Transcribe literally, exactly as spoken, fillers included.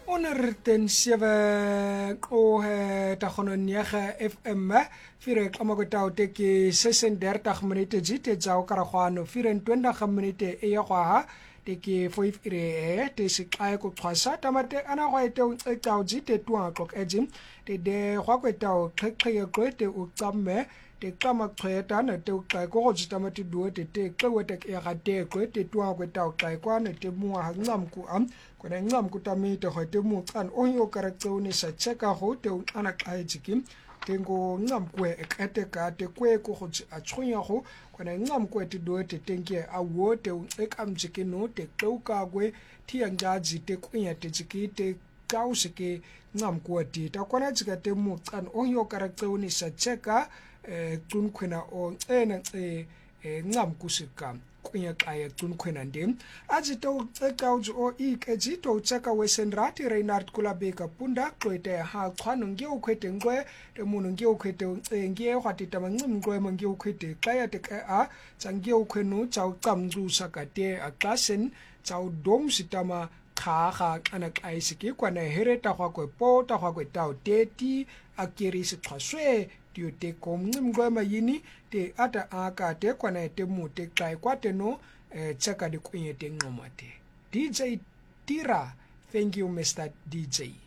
onder ten sewe o tagononyege F M fire klamako tao teke sesendertig minute jite tsao karagwano vierentwintig minute e ya gwaha teke five ire te siqaye ko xwasa tamate ana gwa ete e tao jite two o'clock ejim te de gwa ko tao xexeye kwete o tsamme te qama qhweta na te uqa go go jitamati duo te te qewete ya ga te kwete two ko tao xa kwana te muwa ha ngam ku am kona ngam ku tamite go te mu qan o yo karaktsone sa cheka go te ana qae jikim tengo ngam ku e kete ka te kwe ko go a tshwenya go kona ngam ku te duo te tenke a wo te e kam jikino te qeuka gwe thi angaji te kwenya te jikite kausike ngam ku ti ta kona jika te mu qan o yo karaktsone sa cheka eh tunkhwena o ena e ngam kusika kunya kaya tunkhwena ndem ajito ekauju o ikejito chaka wesenrati Reinhard Kulabeka punda kwete ha khwano nge ukhwete ngwe te munu nge ukhwete nge gwatita mangcim ngwe mange ukhwete kaya te a tsange ukhwenu tsaw qamzu sakate a klasen tsaw dom sitama khaga ana kaisike kwana hereta gwa kwe pota gwa kwe taw teti akiri sithwaswe tio te komngwe mayini te ata aka te kwana te mu te kai kwate no chaka de kwenye te ngomate D J Tira. Thank you, Mister D J.